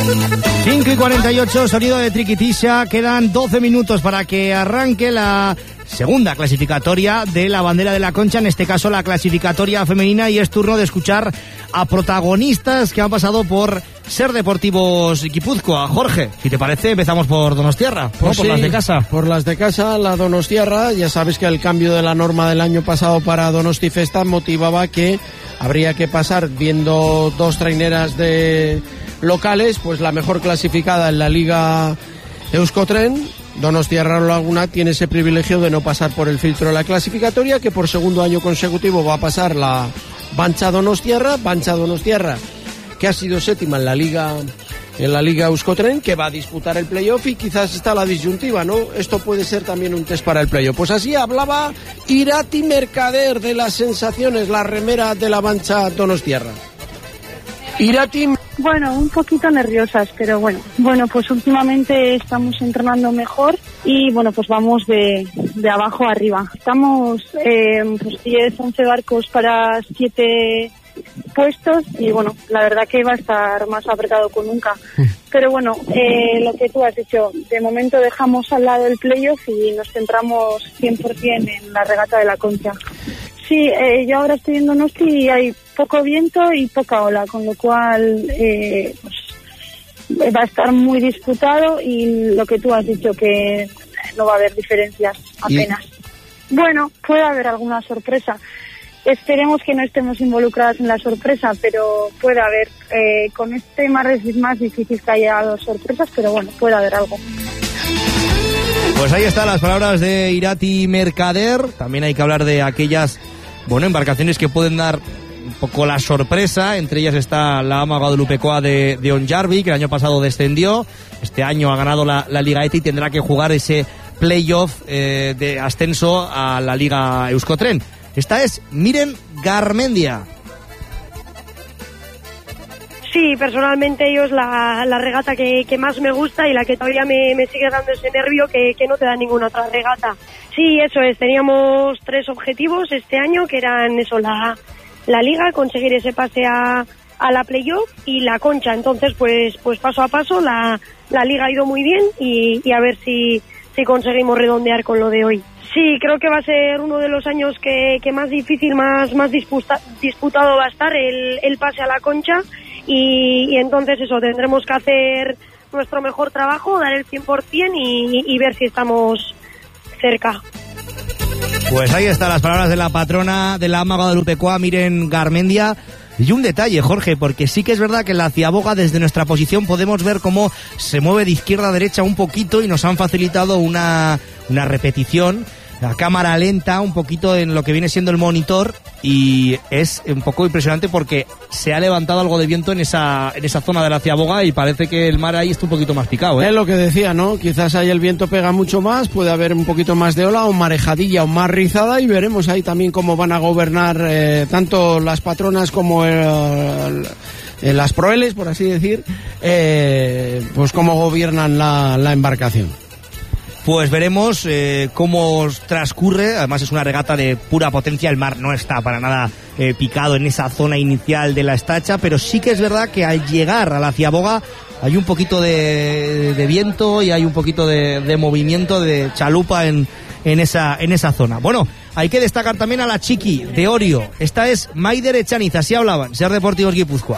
5:48, sonido de Triquitisha. Quedan 12 minutos para que arranque la segunda clasificatoria de la bandera de la Concha, en este caso la clasificatoria femenina, y es turno de escuchar a protagonistas que han pasado por Ser Deportivos Guipúzcoa. Jorge, si te parece, empezamos por Donostiarra, pues por sí, las de casa. Por las de casa, la Donostiarra. Ya sabes que el cambio de la norma del año pasado para Donosti Festa motivaba que habría que pasar, viendo dos traineras de locales, pues la mejor clasificada en la Liga Euskotren. Donostiarra Laguna tiene ese privilegio de no pasar por el filtro de la clasificatoria, que por segundo año consecutivo va a pasar la Bancha Donostiarra, que ha sido séptima en la Liga Euskotren, que va a disputar el playoff, y quizás está la disyuntiva, ¿no? Esto puede ser también un test para el playoff. Pues así hablaba Irati Mercader de las sensaciones, la remera de la Bancha Donostiarra. Irati. Bueno, un poquito nerviosas, pero bueno, pues últimamente estamos entrenando mejor y bueno, pues vamos de abajo arriba. Estamos pues 10, 11 barcos para 7 puestos y bueno, la verdad que va a estar más apretado que nunca. Pero bueno, lo que tú has dicho, de momento dejamos al lado el playoff y nos centramos 100% en la regata de la Concha. Sí, yo ahora estoy en Donosti y hay poco viento y poca ola, con lo cual pues va a estar muy disputado y lo que tú has dicho, que no va a haber diferencias apenas. Bueno, puede haber alguna sorpresa. Esperemos que no estemos involucradas en la sorpresa, pero puede haber. Con este mar es más difícil que haya sorpresas, pero bueno, puede haber algo. Pues ahí están las palabras de Irati Mercader. También hay que hablar de aquellas, embarcaciones que pueden dar un poco la sorpresa. Entre ellas está la Ama Guadalupecoa de Onjarvi, que el año pasado descendió. Este año ha ganado la Liga ETA y tendrá que jugar ese playoff de ascenso a la Liga Euskotren. Esta es Miren Garmendia. Sí, personalmente ellos la regata que más me gusta y la que todavía me sigue dando ese nervio que no te da ninguna otra regata. Sí, eso es, teníamos 3 objetivos este año, que eran eso, la Liga, conseguir ese pase a la playoff y la Concha. Entonces, pues paso a paso, la Liga ha ido muy bien y a ver si conseguimos redondear con lo de hoy. Sí, creo que va a ser uno de los años que más difícil, más disputado va a estar el pase a la Concha y entonces eso, tendremos que hacer nuestro mejor trabajo, dar el 100% y ver si estamos cerca. Pues ahí están las palabras de la patrona de la Ama Guadalupecoa, Miren Garmendia. Y un detalle, Jorge, porque sí que es verdad que en la ciaboga, desde nuestra posición, podemos ver cómo se mueve de izquierda a derecha un poquito y nos han facilitado una repetición, la cámara lenta, un poquito en lo que viene siendo el monitor, y es un poco impresionante porque se ha levantado algo de viento en esa zona de la ciaboga y parece que el mar ahí está un poquito más picado, ¿eh? Es lo que decía, ¿no? Quizás ahí el viento pega mucho más, puede haber un poquito más de ola o marejadilla o más rizada, y veremos ahí también cómo van a gobernar tanto las patronas como las proeles, por así decir, pues cómo gobiernan la embarcación. Pues veremos cómo transcurre. Además es una regata de pura potencia. El mar no está para nada picado en esa zona inicial de la estacha, pero sí que es verdad que al llegar a la ciaboga hay un poquito de viento y hay un poquito de movimiento de chalupa en esa zona. Bueno, hay que destacar también a la chiqui de Orio. Esta es Maider Echaniz, así hablaban Ser Deportivos Guipúzcoa.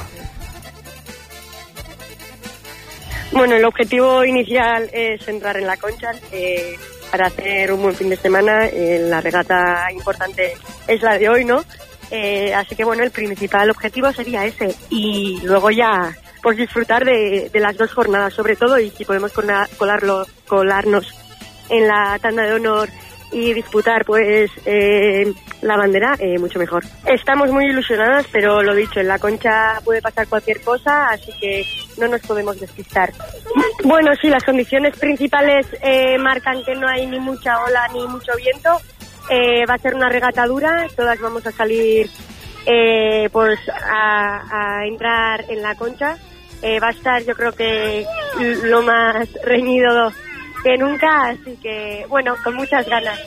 Bueno, el objetivo inicial es entrar en la Concha para hacer un buen fin de semana. La regata importante es la de hoy, ¿no? Así que bueno, el principal objetivo sería ese. Y luego ya pues disfrutar de las 2 jornadas sobre todo, y si podemos colarnos en la tanda de honor y disputar pues la bandera, mucho mejor. Estamos muy ilusionadas, pero lo dicho, en la Concha puede pasar cualquier cosa, así que no nos podemos despistar. Bueno, sí, las condiciones principales marcan que no hay ni mucha ola ni mucho viento. Va a ser una regata dura, todas vamos a salir pues a entrar en la Concha. Va a estar, yo creo que lo más reñido que nunca, así que bueno, con muchas ganas.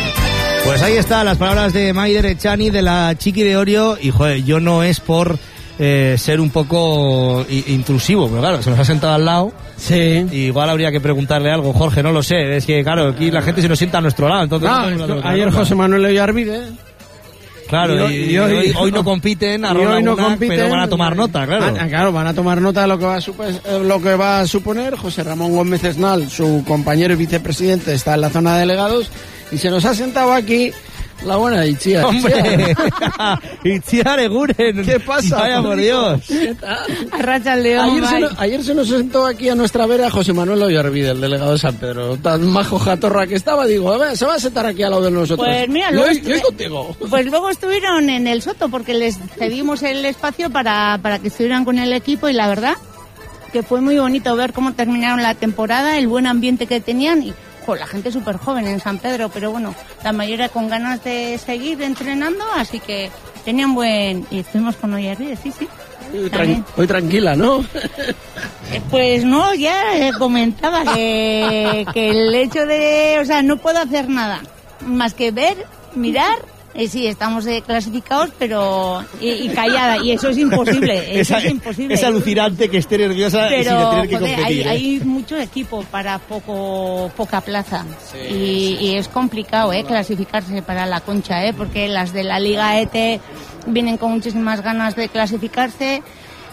Pues ahí están las palabras de Maider Echani, de la chiqui de Orio, y joder, yo no es por ser un poco intrusivo, pero claro, se nos ha sentado al lado. Sí. Y igual habría que preguntarle algo, Jorge, no lo sé. Es que, claro, aquí la gente se nos sienta a nuestro lado. Entonces ayer José Manuel Oyarbide. Claro, y hoy no compiten, pero van a tomar nota, claro. Claro, van a tomar nota de lo que va a suponer. José Ramón Gómez Esnal, su compañero y vicepresidente, está en la zona de delegados y se nos ha sentado aquí la buena Itziar. ¡Hombre! Itziar Eguren. ¿Qué pasa? Vaya por Dios. Arracha el león. Ayer se nos sentó aquí a nuestra vera José Manuel Oyarbide, el delegado de San Pedro. Tan majo jatorra que estaba, digo, a ver, se va a sentar aquí al lado de nosotros. Pues mira, yo contigo. Pues luego estuvieron en el Soto porque les cedimos el espacio para que estuvieran con el equipo y la verdad que fue muy bonito ver cómo terminaron la temporada, el buen ambiente que tenían y la gente súper joven en San Pedro, pero bueno, la mayoría con ganas de seguir entrenando, así que tenían buen... Y estuvimos con Oyarbide, sí. Hoy tranquila, ¿no? Pues no, ya comentaba que el hecho de... O sea, no puedo hacer nada más que ver, mirar... sí, estamos clasificados, pero y callada, y eso es imposible. Eso es imposible. Es alucinante que esté nerviosa pero, y sin tener que competir. Hay mucho equipo para poca plaza. Sí, y es complicado clasificarse para la Concha, porque las de la Liga ET vienen con muchísimas ganas de clasificarse.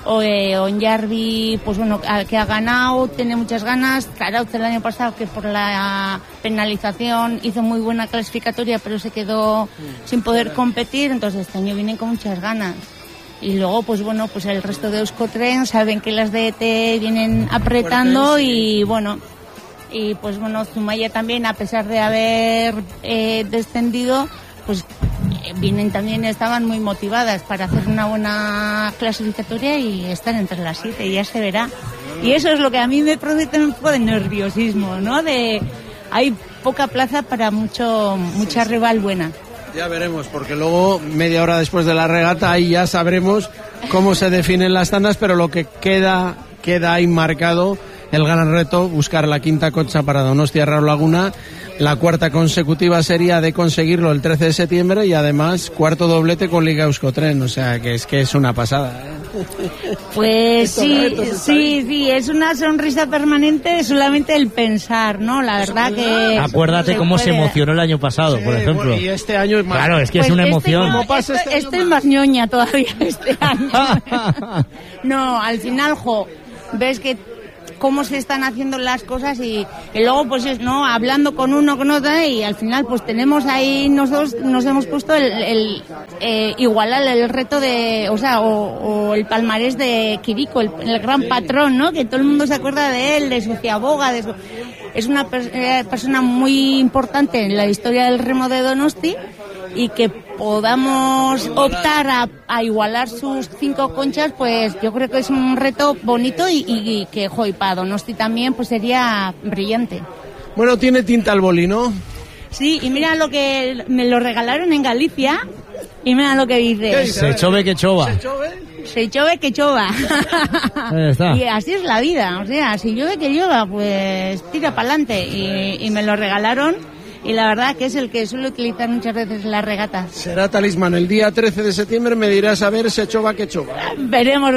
Oyarbi, pues bueno, que ha ganado, tiene muchas ganas. Zarautz el año pasado, que por la penalización hizo muy buena clasificatoria, pero se quedó sin poder competir, entonces este año vienen con muchas ganas. Y luego, pues bueno, pues el resto de Euskotren saben que las de ET vienen apretando y bueno, Zumaya también, a pesar de haber descendido, pues vienen también, estaban muy motivadas para hacer una buena clasificatoria y estar entre las 7, ya se verá. Y eso es lo que a mí me produce un poco de nerviosismo, ¿no? Hay poca plaza para mucha rival buena. Ya veremos, porque luego, media hora después de la regata, ahí ya sabremos cómo se definen las tandas, pero lo que queda ahí marcado, el gran reto, buscar la quinta Concha para Donostia Raúl Laguna. La cuarta consecutiva sería de conseguirlo el 13 de septiembre y además cuarto doblete con Liga Euskotren, o sea que es una pasada. Pues sí, es una sonrisa permanente solamente el pensar, ¿no? La verdad que... Acuérdate cómo se emocionó el año pasado, por ejemplo. Bueno, y este año es más... Claro, es que es una emoción. Estoy más ñoña todavía este año. No, al final, ves que cómo se están haciendo las cosas y luego pues hablando con uno con otro y al final pues tenemos ahí nosotros nos hemos puesto el igualar el reto de o el palmarés de Quirico, el gran patrón, ¿no? Que todo el mundo se acuerda de él, de su ciaboga, es una persona muy importante en la historia del remo de Donosti y que podamos optar a igualar sus 5 conchas, pues yo creo que es un reto bonito y que para Donosti también pues sería brillante. Bueno, tiene tinta el boli, ¿no? Sí, y mira lo que me lo regalaron en Galicia y mira lo que dice. Se chove que chova. Se chove que chova. Ahí está. Y así es la vida, o sea, si llueve que llueva, pues tira para adelante y me lo regalaron. Y la verdad que es el que suelo utilizar muchas veces en las regatas. Será talismán. El día 13 de septiembre me dirás a ver se chova que chova. Veremos.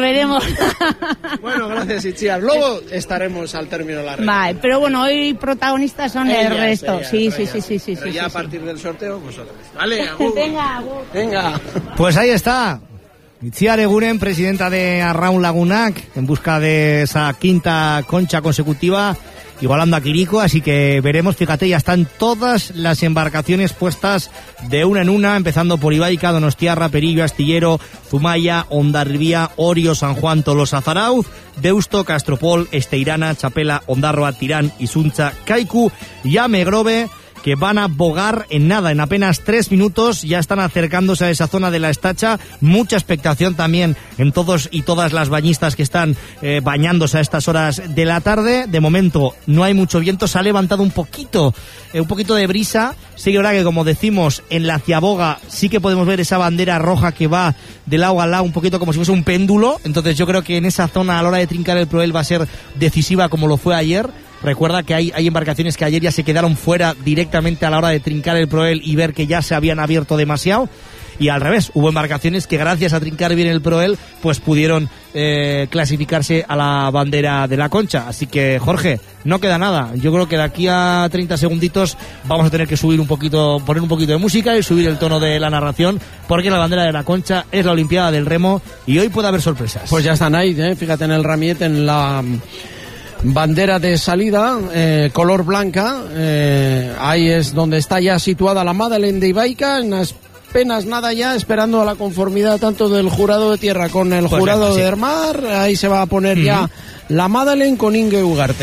Bueno, gracias, Itziar. Luego estaremos al término de la regata. Vale, pero bueno, hoy protagonistas son el resto. Sí. Pero ya a partir del sorteo, vosotros. Vale, agur. Venga. Pues ahí está. Itziar Eguren, presidenta de Arraun Lagunak, en busca de esa quinta concha consecutiva, igualando a Quirico, así que veremos, fíjate, ya están todas las embarcaciones puestas de una en una, empezando por Ibaica, Donostiarra, Perillo, Astillero, Zumaya, Hondarribia, Orio, San Juan, Tolosa, Zarauz, Deusto, Castropol, Esteirana, Chapela, Ondarroa, Tirán, Isuncha, Kaiku y Amegrove, que van a bogar en nada, en apenas 3 minutos, ya están acercándose a esa zona de la Estacha, mucha expectación también en todos y todas las bañistas que están bañándose a estas horas de la tarde. De momento no hay mucho viento, se ha levantado un poquito de brisa. Sí que es verdad que, como decimos, en la ciaboga sí que podemos ver esa bandera roja que va de lado a lado, un poquito como si fuese un péndulo, entonces yo creo que en esa zona a la hora de trincar el Proel va a ser decisiva como lo fue ayer. Recuerda que hay embarcaciones que ayer ya se quedaron fuera directamente a la hora de trincar el Proel y ver que ya se habían abierto demasiado. y al revés, hubo embarcaciones que gracias a trincar bien el Proel pues pudieron clasificarse a la bandera de la Concha. Así que, Jorge, no queda nada. Yo creo que de aquí a 30 segunditos vamos a tener que subir un poquito, poner un poquito de música y subir el tono de la narración, porque la bandera de la Concha es la Olimpiada del Remo y hoy puede haber sorpresas. Pues ya están ahí, fíjate en el ramiete, en la bandera de salida, color blanca, ahí es donde está ya situada la Madeleine de Ibaica, en apenas nada ya, esperando a la conformidad tanto del jurado de tierra con el pues jurado sí. de mar. Ahí se va a poner ya la Madeleine con Inge Ugarte.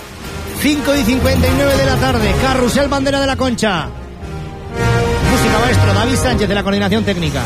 5:59 de la tarde, carrusel bandera de la Concha. Música maestro David Sánchez de la coordinación técnica.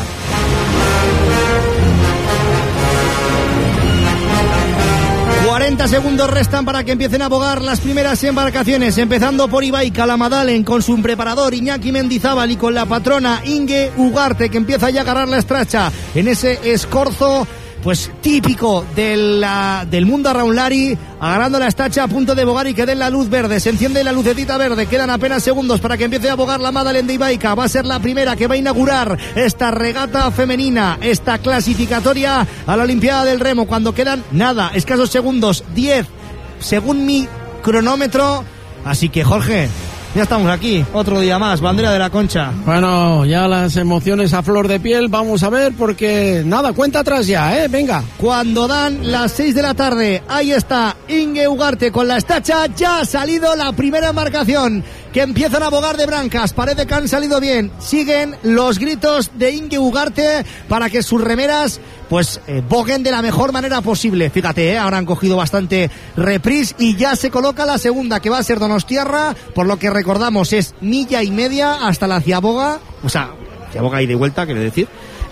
...40 segundos restan para que empiecen a bogar las primeras embarcaciones, empezando por Ibaica, la Madalen con su preparador Iñaki Mendizábal y con la patrona Inge Ugarte, que empieza ya a agarrar la estracha en ese escorzo pues típico del mundo Arraunlari, agarrando la estacha a punto de bogar y que den la luz verde. Se enciende la lucecita verde, quedan apenas segundos para que empiece a bogar la Madeleine de Ibaica. Va a ser la primera que va a inaugurar esta regata femenina, esta clasificatoria a la Olimpiada del Remo, cuando quedan nada, escasos segundos, 10 según mi cronómetro. Así que, Jorge, ya estamos aquí, otro día más, bandera de la Concha. Bueno, ya las emociones a flor de piel, vamos a ver, porque nada, cuenta atrás ya, venga. Cuando dan las 6 de la tarde, ahí está Inge Ugarte con la estacha, ya ha salido la primera embarcación, que empiezan a bogar de brancas, parece que han salido bien, siguen los gritos de Inge Ugarte para que sus remeras pues boguen de la mejor manera posible. Fíjate, ahora han cogido bastante reprise y ya se coloca la segunda, que va a ser Donostiarra, por lo que recordamos es milla y media hasta la Ciaboga, o sea, Ciaboga ida y vuelta, quiero decir.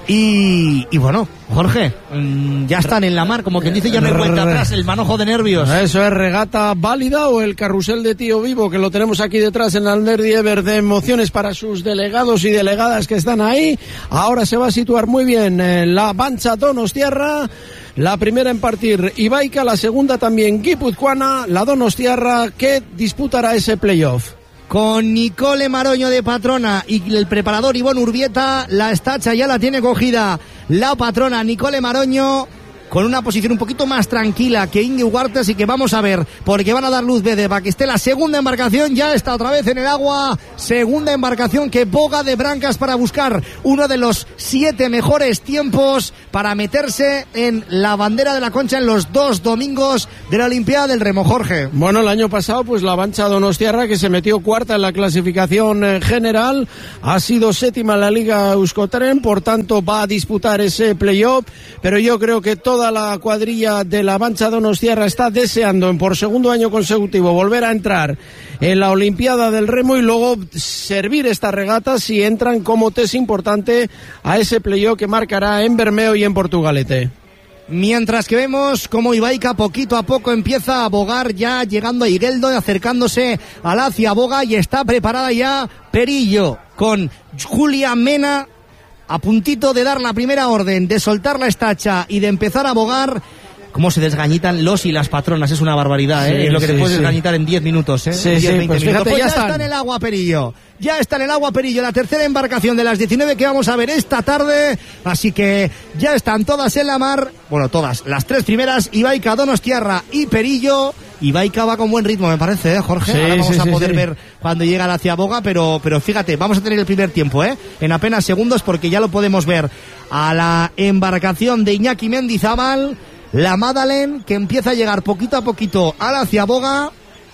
Y bueno, Jorge, ya están en la mar, como quien dice, ya no hay vuelta atrás, el manojo de nervios. Eso es regata válida o el carrusel de Tío Vivo, que lo tenemos aquí detrás en Alderdi Ever, de emociones para sus delegados y delegadas que están ahí. Ahora se va a situar muy bien la Bancha Donostiarra, la primera en partir Ibaica, la segunda también Guipuzcoana, la Donostiarra, que disputará ese playoff. Con Nicole Maroño de patrona y el preparador Ivonne Urbieta, la estacha ya la tiene cogida la patrona Nicole Maroño, con una posición un poquito más tranquila que Inge Ugarte, así que vamos a ver, porque van a dar luz verde para que esté la segunda embarcación, ya está otra vez en el agua, segunda embarcación que boga de brancas para buscar uno de los 7 mejores tiempos para meterse en la bandera de la Concha en los 2 domingos de la Olimpiada del Remo, Jorge. Bueno, el año pasado pues la Bancha Donostiarra, que se metió cuarta en la clasificación general, ha sido séptima en la Liga Euskotren, por tanto va a disputar ese playoff, pero yo creo que toda la cuadrilla de la Bancha Donostiarra está deseando por segundo año consecutivo volver a entrar en la Olimpiada del Remo y luego servir esta regata si entran como test importante a ese playoff que marcará en Bermeo y en Portugalete. Mientras que vemos como Ibaica poquito a poco empieza a bogar, ya llegando a Igueldo, acercándose a la Ciaboga, y está preparada ya Perillo con Julia Mena a puntito de dar la primera orden, de soltar la estacha y de empezar a bogar. Cómo se desgañitan los y las patronas, es una barbaridad, sí, lo que te puedes sí. desgañitar en 10 minutos, Sí, 10, sí, 20 pues minutos. fíjate, Pues ya está en el agua Perillo, ya está en el agua Perillo, la tercera embarcación de las 19 que vamos a ver esta tarde, así que ya están todas en la mar, bueno, todas, las 3 primeras, Ibaica, Donostiarra y Perillo. Ibaica va con buen ritmo, me parece, Jorge. Sí, ahora vamos a poder sí. ver cuando llega la Ciaboga, pero fíjate, vamos a tener el primer tiempo, en apenas segundos, porque ya lo podemos ver a la embarcación de Iñaki Mendizábal, la Madeleine, que empieza a llegar poquito a poquito a la Ciaboga,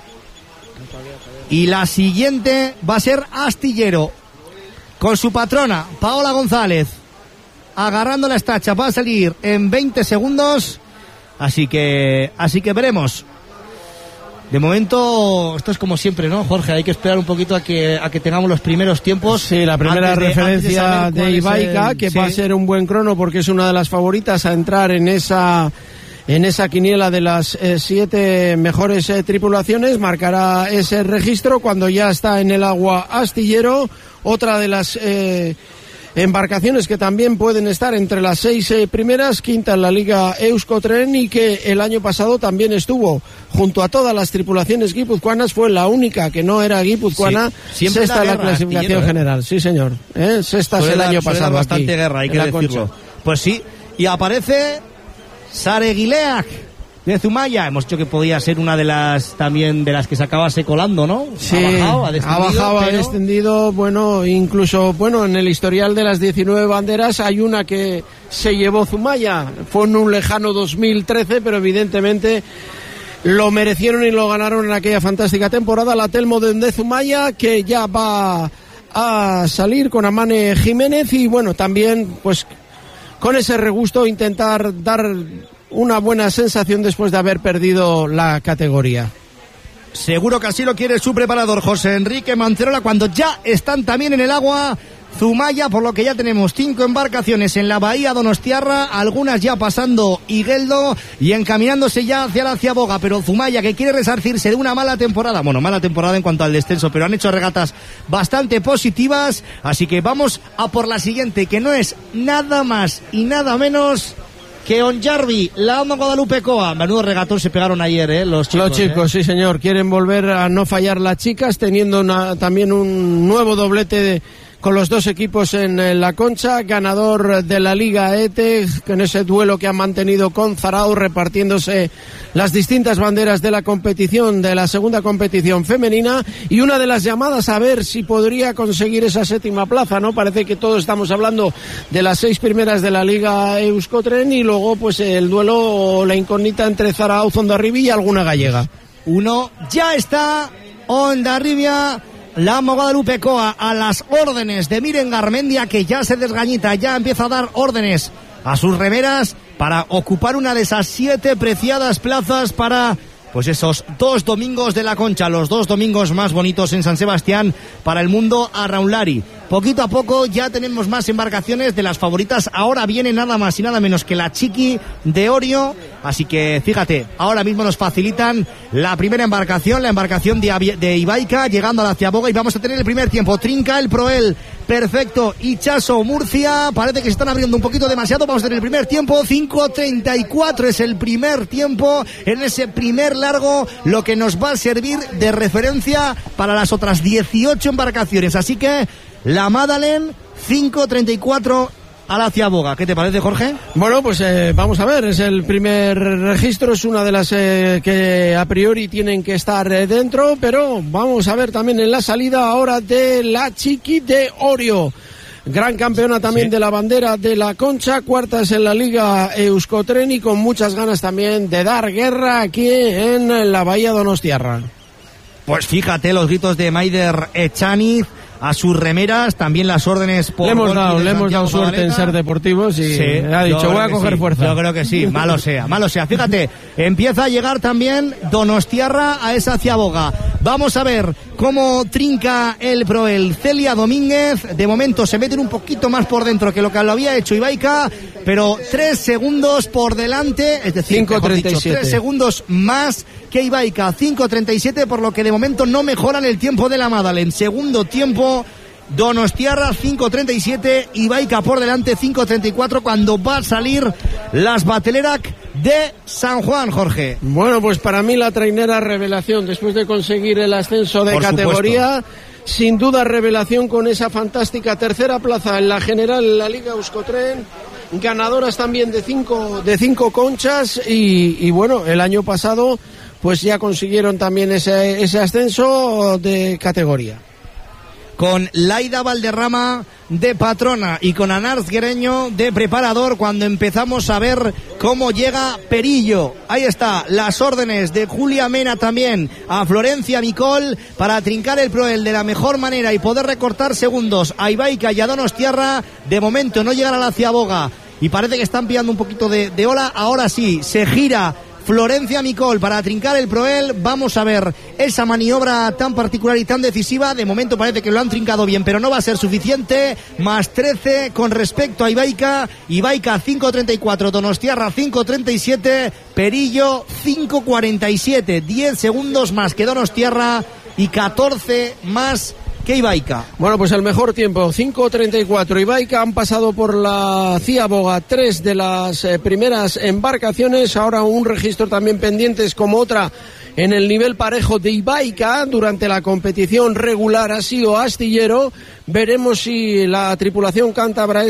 y la siguiente va a ser Astillero, con su patrona, Paola González, agarrando la estacha, va a salir en 20 segundos, así que veremos. De momento, esto es como siempre, ¿no, Jorge? Hay que esperar un poquito a que tengamos los primeros tiempos. Sí, la primera referencia de Ibaica, que va a ser un buen crono porque es una de las favoritas a entrar en esa quiniela de las 7 mejores tripulaciones. Marcará ese registro cuando ya está en el agua Astillero, otra de las embarcaciones que también pueden estar entre las 6 primeras, quinta en la Liga Euskotren, y que el año pasado también estuvo junto a todas las tripulaciones guipuzcoanas, fue la única que no era guipuzcoana, sexta en la clasificación general. Sí, señor, sexta el año pasado. Bastante aquí, guerra, hay que decirlo. Pues sí, y aparece Saregileak de Zumaya. Hemos dicho que podía ser una de las también de las que se acabase colando, ¿no? Sí, ha bajado, ha descendido, bueno, incluso, bueno, en el historial de las 19 banderas hay una que se llevó Zumaya, fue en un lejano 2013, pero evidentemente lo merecieron y lo ganaron en aquella fantástica temporada, la Telmo de Zumaya, que ya va a salir con Amane Jiménez, y bueno, también pues con ese regusto intentar dar una buena sensación después de haber perdido la categoría. Seguro que así lo quiere su preparador José Enrique Mancerola, cuando ya están también en el agua Zumaya, por lo que ya tenemos 5 embarcaciones en la bahía donostiarra, algunas ya pasando Igueldo y encaminándose ya hacia la Ciaboga, pero Zumaya, que quiere resarcirse de una mala temporada en cuanto al descenso, pero han hecho regatas bastante positivas, así que vamos a por la siguiente, que no es nada más y nada menos que Onjarvi, la Ama Guadalupecoa. Menudo regatón se pegaron ayer, los chicos. Sí, señor. Quieren volver a no fallar las chicas, teniendo también un nuevo doblete con los dos equipos en la Concha, ganador de la Liga ETE, en ese duelo que han mantenido con Zarao, repartiéndose las distintas banderas de la competición, de la segunda competición femenina, y una de las llamadas a ver si podría conseguir esa séptima plaza, ¿no? Parece que todos estamos hablando de las 6 primeras de la Liga Euskotren, y luego pues el duelo, la incógnita entre Zarao, Hondarribia y alguna gallega. Uno ya está, Hondarribia, la Ama Guadalupecoa a las órdenes de Miren Garmendia, que ya se desgañita, ya empieza a dar órdenes a sus remeras para ocupar una de esas 7 preciadas plazas para pues esos 2 domingos de la Concha, los 2 domingos más bonitos en San Sebastián para el mundo arraunlari. Poquito a poco ya tenemos más embarcaciones de las favoritas. Ahora viene nada más y nada menos que la Chiqui de Orio. Así que fíjate, ahora mismo nos facilitan la primera embarcación, la embarcación de Ibaica, llegando a la Ciaboga, y vamos a tener el primer tiempo. Trinca el Proel, perfecto, Ichaso, Murcia, parece que se están abriendo un poquito demasiado. Vamos a tener el primer tiempo, 5:34 es el primer tiempo en ese primer largo, lo que nos va a servir de referencia para las otras 18 embarcaciones. Así que la Madalen, 5:34 a la Ciaboga. ¿Qué te parece, Jorge? Bueno, pues vamos a ver, es el primer registro, es una de las que a priori tienen que estar dentro, pero vamos a ver también en la salida ahora de la Chiqui de Orio. Gran campeona también de la bandera de la Concha, cuartas en la Liga Euskotren, y con muchas ganas también de dar guerra aquí en la bahía donostiarra. Pues fíjate los gritos de Maider Echaniz a sus remeras, también las órdenes por le hemos dado suerte en ser deportivos y ha dicho voy a coger fuerza. Yo creo que sí, malo sea. Fíjate, empieza a llegar también donostiarra a esa Ciaboga. Vamos a ver cómo trinca el Proel. Celia Domínguez, de momento se meten un poquito más por dentro que lo había hecho Ibaica, pero 3 segundos por delante, es decir, 5:37. 3 segundos más que Ibaica, 5:37, por lo que de momento no mejoran el tiempo de la Madalen. Segundo tiempo, donostiarra 5:37, Ibaica por delante 5:34, cuando va a salir las Batelerac de San Juan, Jorge. Bueno, pues para mí la trainera revelación, después de conseguir el ascenso de categoría, sin duda revelación con esa fantástica tercera plaza en la general en la Liga Euskotren, ganadoras también de 5 conchas, y bueno, el año pasado pues ya consiguieron también ese ascenso de categoría. Con Laida Valderrama de patrona y con Anarz Guereño de preparador, cuando empezamos a ver cómo llega Perillo. Ahí está, las órdenes de Julia Mena también a Florencia Micol para trincar el Proel de la mejor manera y poder recortar segundos a Ibaica y a donostiarra. De momento no llegan a la Ciaboga y parece que están pillando un poquito de ola. Ahora sí, se gira Florencia Micol para trincar el Proel. Vamos a ver esa maniobra tan particular y tan decisiva. De momento parece que lo han trincado bien, pero no va a ser suficiente. Más 13 con respecto a Ibaica. Ibaica 5:34, donostiarra 5:37, Perillo 5:47. 10 segundos más que donostiarra y 14 más que Ibaica. Bueno, pues el mejor tiempo, 5:34. Ibaica han pasado por la Ciaboga 3 de las primeras embarcaciones. Ahora un registro también pendientes como otra en el nivel parejo de Ibaica. Durante la competición regular ha sido Astillero. Veremos si la tripulación cántabra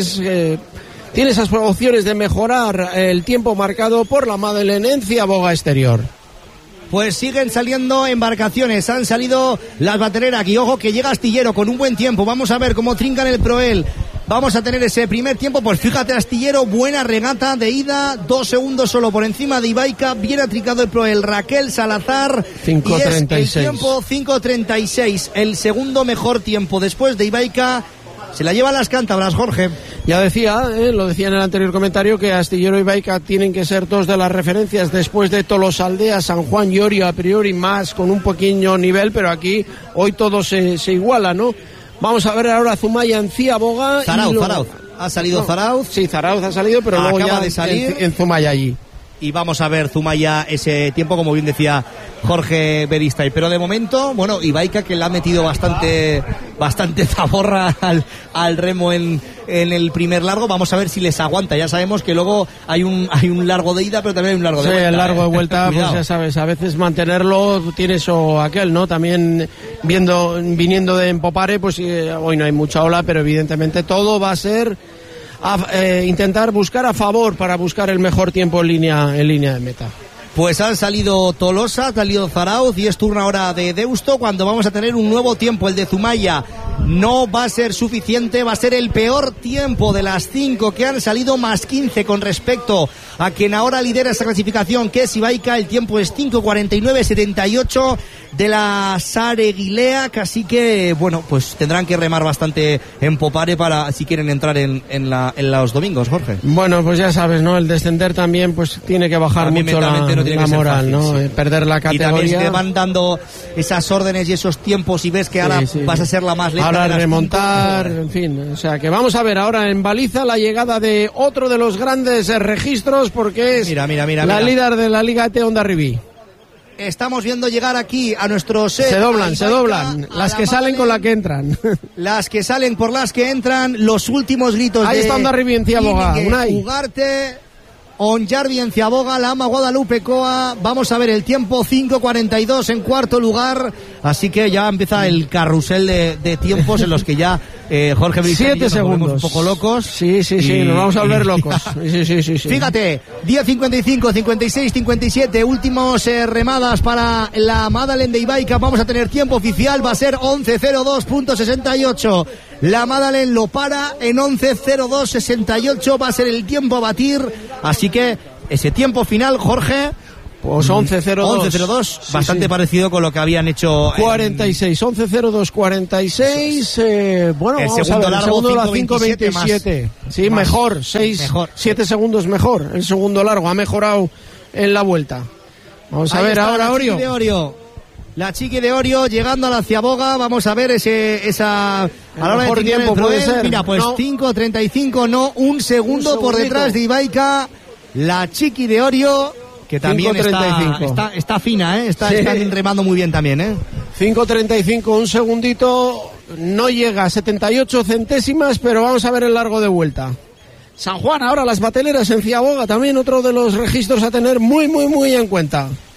tiene esas opciones de mejorar el tiempo marcado por la Madeleine en Ciaboga exterior. Pues siguen saliendo embarcaciones, han salido las batereras y ojo que llega Astillero con un buen tiempo. Vamos a ver cómo trincan el Proel. Vamos a tener ese primer tiempo, pues fíjate Astillero, buena regata de ida, 2 segundos solo por encima de Ibaica, bien atricado el Proel. Raquel Salazar, 5:36. Y es el tiempo 5:36, el segundo mejor tiempo después de Ibaica. Se la llevan las cántabras, Jorge. Ya decía, lo decía en el anterior comentario, que Astillero y Ibaica tienen que ser dos de las referencias después de Tolosaldea, San Juan y Orio, a priori más con un pequeño nivel, pero aquí hoy todo se iguala, ¿no? Vamos a ver ahora Zumaya en Ciaboga. Zarauz. Ha salido Zarauz. Sí, Zarauz ha salido, pero luego acaba ya de salir en Zumaya allí. Y vamos a ver Zumaya ese tiempo, como bien decía Jorge Beristain. Pero de momento, bueno, Ibaica que le ha metido bastante zaborra al remo en el primer largo. Vamos a ver si les aguanta. Ya sabemos que luego hay un largo de ida, pero también hay un largo de vuelta. Sí, el largo de vuelta, pues ya sabes, a veces mantenerlo tienes o aquel, ¿no? También viniendo de Empopare, pues hoy no hay mucha ola, pero evidentemente todo va a ser intentar buscar a favor para buscar el mejor tiempo en línea de meta. Pues han salido Tolosa, ha salido Zarauz y es turno ahora de Deusto cuando vamos a tener un nuevo tiempo, el de Zumaya. No va a ser suficiente, va a ser el peor tiempo de las 5 que han salido, más 15 con respecto a quien ahora lidera esa clasificación, que es Ibaica. El tiempo es 5:49.78 de la Sareguilea, así que bueno, pues tendrán que remar bastante en Popare para si quieren entrar en los domingos, Jorge. Bueno, pues ya sabes, ¿no? El descender también pues tiene que bajar también mucho la moral, ¿no? Sí. Perder la categoría. Y también si te van dando esas órdenes y esos tiempos y ves que ahora vas a ser la más lenta. Ahora remontar, 5, en fin. O sea, que vamos a ver ahora en baliza la llegada de otro de los grandes registros, porque es la líder de la Liga ET Honda Ribí. Estamos viendo llegar aquí a nuestros... Se doblan. Las que salen con las que entran. Las que salen por las que entran. Los últimos gritos ahí está Honda Ribí en Ciaboga. Ugarte, Onjarbi en Ciaboga, la ama Guadalupe Coa. Vamos a ver el tiempo, 5:42 en cuarto lugar. Así que ya empieza el carrusel de tiempos en los que ya Jorge Beristain 7 segundos. Un poco locos. Sí, nos vamos a volver locos. Sí. Fíjate, 10:55, 56, 57, últimos remadas para la Madeleine de Ibaica. Vamos a tener tiempo oficial, va a ser 11:02.68. La Madeleine lo para en 11:02.68, va a ser el tiempo a batir. Así que ese tiempo final, Jorge, pues 11:02, bastante parecido con lo que habían hecho 46, 11:02, 46. Bueno, el vamos segundo a ver, largo, el segundo 5:27. Sí, más, mejor, 7 segundos mejor. El segundo largo ha mejorado en la vuelta. Vamos a ver ahora Orio. La Chiqui de Orio llegando a la Ciaboga. Vamos a ver esa a la hora de tiempo puede ser. Mira, pues 5:35, no, un segundo por detrás de Ibaica. La Chiqui de Orio, que también está fina, están remando muy bien también, 5:35, un segundito, no llega a 78 centésimas, pero vamos a ver el largo de vuelta. San Juan, ahora las bateleras en Ciaboga, también otro de los registros a tener muy en cuenta.